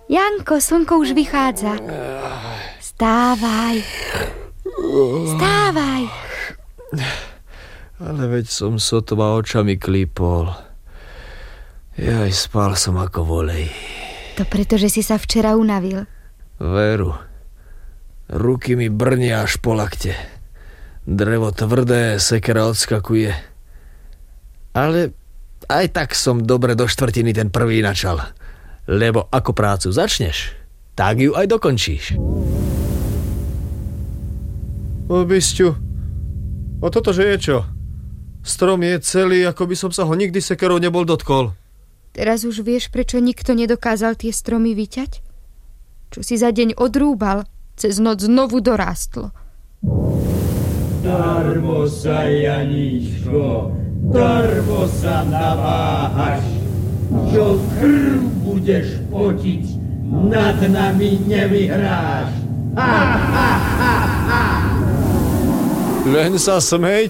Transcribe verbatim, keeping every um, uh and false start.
Janko, slnko už vychádza. Stávaj. Stávaj. Ale veď som sotva očami klípol. Jaj, spal som ako volej. To preto, že si sa včera unavil. Veru. Ruky mi brnia až po lakte. Drevo tvrdé, sekera odskakuje. Ale aj tak som dobre do štvrtiny ten prvý načal. Lebo ako prácu začneš, tak ju aj dokončíš. O, Bisťu, o toto, že je čo? Strom je celý, ako by som sa ho nikdy sekerou nebol dotkol. Teraz už vieš, prečo nikto nedokázal tie stromy vyťať? Čo si za deň odrúbal, cez noc znovu dorástlo. Darmo sa, Janíčko, darmo sa naváhaš. Čo krv budeš potiť, nad nami nevyhráš. Ha, ha, ha, ha. Len sa smej,